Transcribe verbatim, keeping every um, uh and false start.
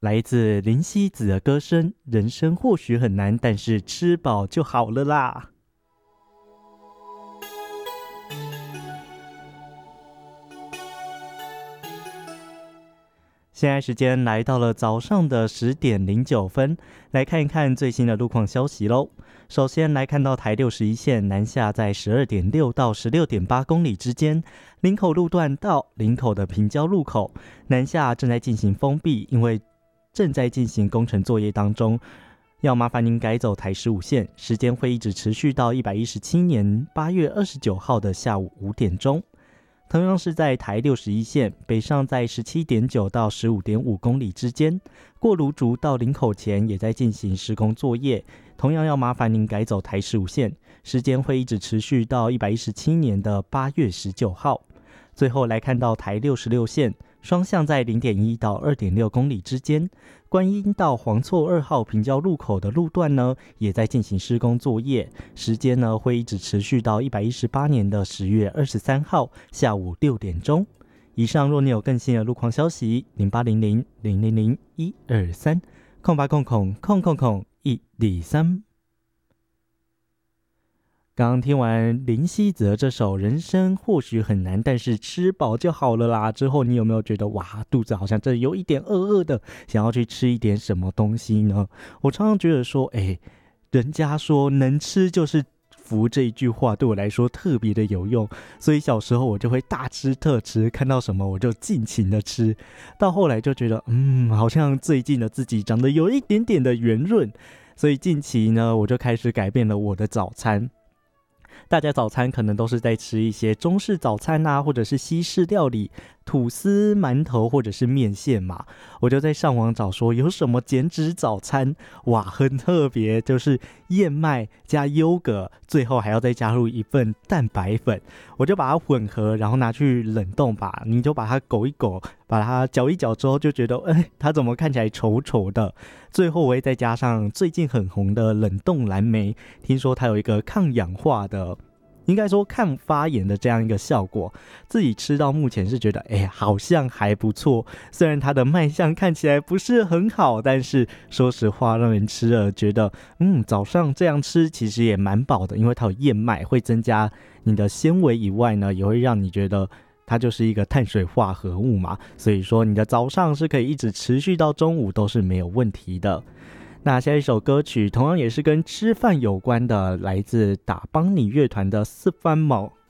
来自林夕子的歌声，人生或许很难，但是吃饱就好了啦。现在时间来到了早上的十点零九分，来看一看最新的路况消息喽。首先来看到台六十一线南下在十二点六到十六点八公里之间，林口路段到林口的平交路口南下正在进行封闭，因为正在进行工程作业当中，要麻烦您改走台十五线，时间会一直持续到一百一十七年八月二十九号的下午五点钟。同样是在台六十一线北上在十七点九到十五点五公里之间，过芦竹到林口前也在进行施工作业，同样要麻烦您改走台十五线，时间会一直持续到一百一十七年的八月十九号。最后来看到台六十六线双向在 零点一到二点六公里之间，观音到黄厝二号平交路口的路段呢，也在进行施工作业，时间呢会一直持续到一百一十八年的十月二十三号下午六点钟。以上若你有更新的路况消息，零八零零零零零一二三空八空空空空空一二三。刚刚听完林夕子的这首《人生或许很难，但是吃饱就好了啦》之后，你有没有觉得哇，肚子好像真的有一点饿饿的，想要去吃一点什么东西呢？我常常觉得说，哎，人家说能吃就是福这一句话对我来说特别的有用，所以小时候我就会大吃特吃，看到什么我就尽情的吃。到后来就觉得，嗯，好像最近的自己长得有一点点的圆润，所以近期呢，我就开始改变了我的早餐。大家早餐可能都是在吃一些中式早餐啊，或者是西式料理，吐司、馒头或者是面线嘛。我就在上网找说有什么减脂早餐，哇，很特别，就是燕麦加优格，最后还要再加入一份蛋白粉。我就把它混合，然后拿去冷冻吧，你就把它勾一勾，把它搅一搅之后，就觉得，哎，它怎么看起来稠稠的？最后我会再加上最近很红的冷冻蓝莓，听说它有一个抗氧化的，应该说抗发炎的这样一个效果。自己吃到目前是觉得，哎，好像还不错。虽然它的卖相看起来不是很好，但是说实话，让人吃了觉得，嗯，早上这样吃其实也蛮饱的，因为它有燕麦，会增加你的纤维以外呢，也会让你觉得它就是一个碳水化合物嘛，所以说你的早上是可以一直持续到中午都是没有问题的。那下一首歌曲同样也是跟吃饭有关的，来自打邦尼乐团的四番毛